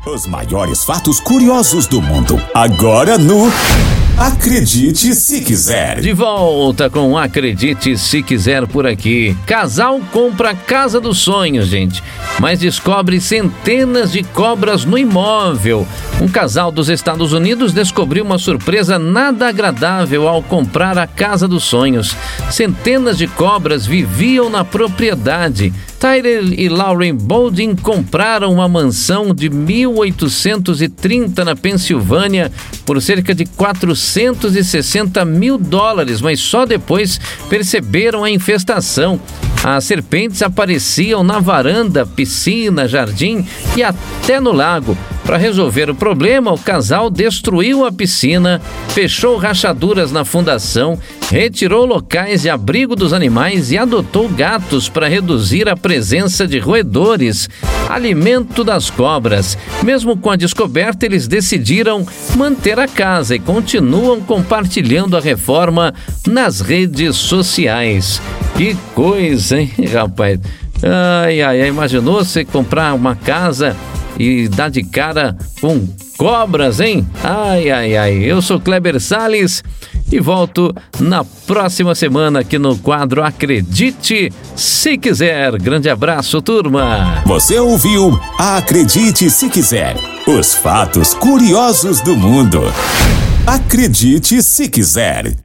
Os maiores fatos curiosos do mundo. Agora no Acredite Se Quiser. De volta com Acredite Se Quiser por aqui. Casal compra a casa dos sonhos, gente, mas descobre centenas de cobras no imóvel. Um casal dos Estados Unidos descobriu uma surpresa nada agradável ao comprar a casa dos sonhos. Centenas de cobras viviam na propriedade. Tyler e Lauren Bowden compraram uma mansão de 1830 na Pensilvânia por cerca de $460 mil, mas só depois perceberam a infestação. As serpentes apareciam na varanda, piscina, jardim e até no lago. Para resolver o problema, o casal destruiu a piscina, fechou rachaduras na fundação, retirou locais de abrigo dos animais e adotou gatos para reduzir a presença de roedores, alimento das cobras. Mesmo com a descoberta, eles decidiram manter a casa e continuam compartilhando a reforma nas redes sociais. Que coisa, hein, rapaz? Ai, imaginou você comprar uma casa e dar de cara com cobras, hein? Ai, eu sou Kleber Salles e volto na próxima semana aqui no quadro Acredite Se Quiser. Grande abraço, turma! Você ouviu Acredite Se Quiser, os fatos curiosos do mundo. Acredite Se Quiser.